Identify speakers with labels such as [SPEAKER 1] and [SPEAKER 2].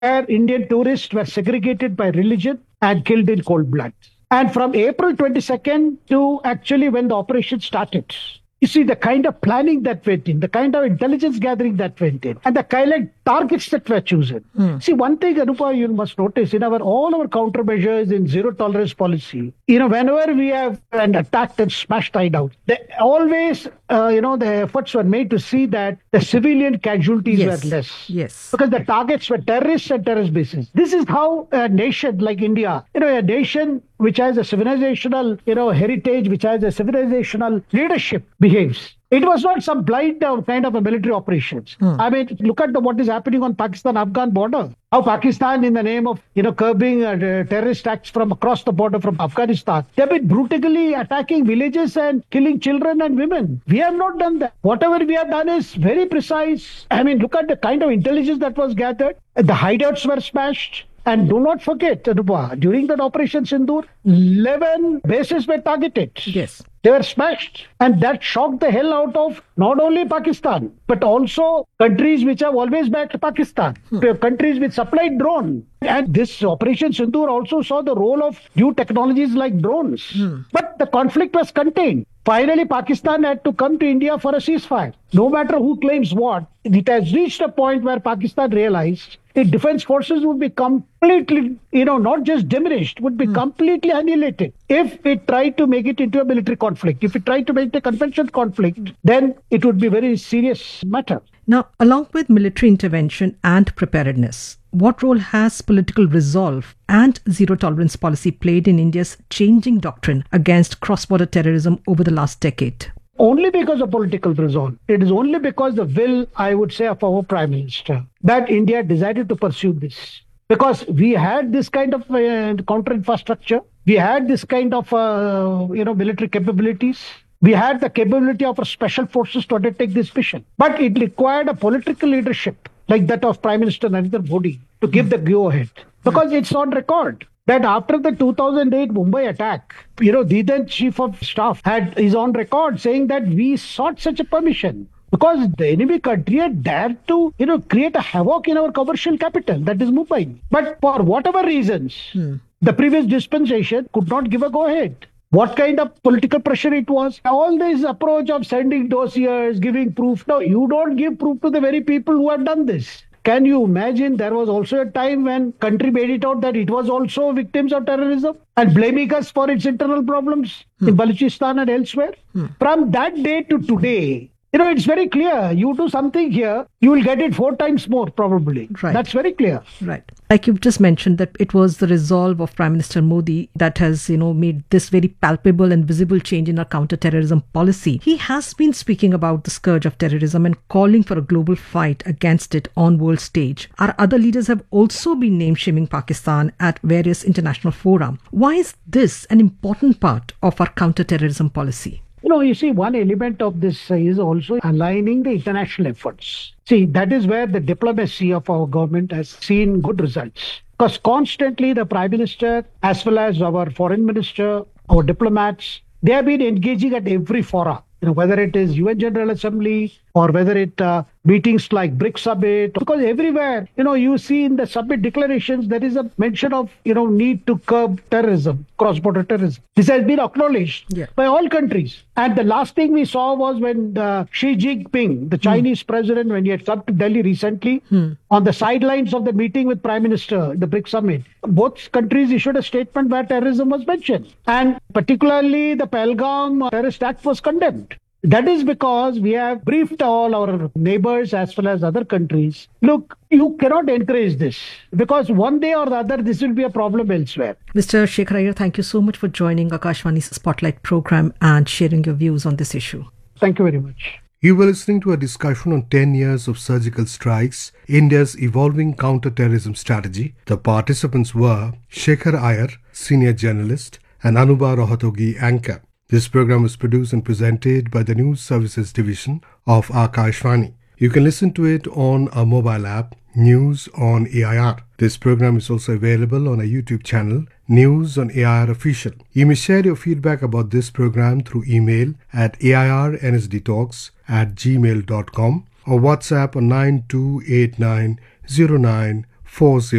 [SPEAKER 1] where Indian tourists were segregated by religion and killed in cold blood. And from April 22nd to actually when the operation started, you see the kind of planning that went in, the kind of intelligence gathering that went in, and the kind of targets that were chosen. See, one thing, Anupa, you must notice in all our countermeasures in zero tolerance policy, whenever we have attacked and smashed hideouts, they always, the efforts were made to see that the civilian casualties were less.
[SPEAKER 2] Yes.
[SPEAKER 1] Because the targets were terrorists and terrorist bases. This is how a nation like India, a nation which has a civilizational, heritage, which has a civilizational leadership behaves. It was not some blind kind of a military operations. I mean, look at what is happening on Pakistan-Afghan border. How Pakistan, in the name of, curbing terrorist acts from across the border from Afghanistan, they've been brutally attacking villages and killing children and women. We have not done that. Whatever we have done is very precise. I mean, look at the kind of intelligence that was gathered. The hideouts were smashed. And do not forget, Anupa, during that Operation Sindoor, 11 bases were targeted.
[SPEAKER 2] Yes.
[SPEAKER 1] They were smashed. And that shocked the hell out of not only Pakistan, but also countries which have always backed Pakistan, countries which supplied drone. And this Operation Sindoor also saw the role of new technologies like drones. But the conflict was contained. Finally, Pakistan had to come to India for a ceasefire. No matter who claims what, it has reached a point where Pakistan realized the defense forces would be completely, not just diminished, would be completely annihilated. If it tried to make it into a military conflict, if it tried to make it a conventional conflict, then it would be a very serious matter.
[SPEAKER 2] Now, along with military intervention and preparedness, what role has political resolve and zero tolerance policy played in India's changing doctrine against cross-border terrorism over the last decade?
[SPEAKER 1] Only because of political resolve. It is only because the will, I would say, of our Prime Minister that India decided to pursue this. Because we had this kind of counter infrastructure. We had this kind of, military capabilities. We had the capability of our special forces to undertake this mission. But it required a political leadership like that of Prime Minister Narendra Modi to give the go-ahead. Because it's on record that after the 2008 Mumbai attack, the then Chief of Staff is on record saying that we sought such a permission because the enemy country had dared to, create a havoc in our commercial capital, that is Mumbai. But for whatever reasons, the previous dispensation could not give a go-ahead. What kind of political pressure it was? All this approach of sending dossiers, giving proof. No, you don't give proof to the very people who have done this. Can you imagine there was also a time when country made it out that it was also victims of terrorism and blaming us for its internal problems in Balochistan and elsewhere? From that day to today, it's very clear. You do something here, you will get it 4 times more probably.
[SPEAKER 2] Right.
[SPEAKER 1] That's very clear.
[SPEAKER 2] Right. Like you've just mentioned that it was the resolve of Prime Minister Modi that has, made this very palpable and visible change in our counter-terrorism policy. He has been speaking about the scourge of terrorism and calling for a global fight against it on world stage. Our other leaders have also been name-shaming Pakistan at various international fora. Why is this an important part of our counter-terrorism policy?
[SPEAKER 1] You see, one element of this is also aligning the international efforts. See, that is where the diplomacy of our government has seen good results. Because constantly the Prime Minister, as well as our Foreign Minister, our diplomats, they have been engaging at every fora. Whether it is UN General Assembly or whether it meetings like BRICS Summit, because everywhere, you see in the summit declarations, there is a mention of, need to curb terrorism, cross-border terrorism. This has been acknowledged by all countries. And the last thing we saw was when Xi Jinping, the Chinese president, when he had come to Delhi recently, on the sidelines of the meeting with Prime Minister, the BRICS Summit, both countries issued a statement where terrorism was mentioned. And particularly the Pahalgam terrorist act was condemned. That is because we have briefed all our neighbors as well as other countries. Look, you cannot encourage this because one day or the other, this will be a problem elsewhere.
[SPEAKER 2] Mr. Shekhar Iyer, thank you so much for joining Akashvani's Spotlight program and sharing your views on this issue.
[SPEAKER 1] Thank you very much.
[SPEAKER 3] You were listening to a discussion on 10 years of surgical strikes, India's evolving counter-terrorism strategy. The participants were Shekhar Iyer, senior journalist, and Anuba Rohatogi, anchor. This program was produced and presented by the News Services Division of Akashvani. You can listen to it on our mobile app, News on AIR. This program is also available on our YouTube channel, News on AIR Official. You may share your feedback about this program through email at airnsdtalks@gmail.com or WhatsApp on 928909 40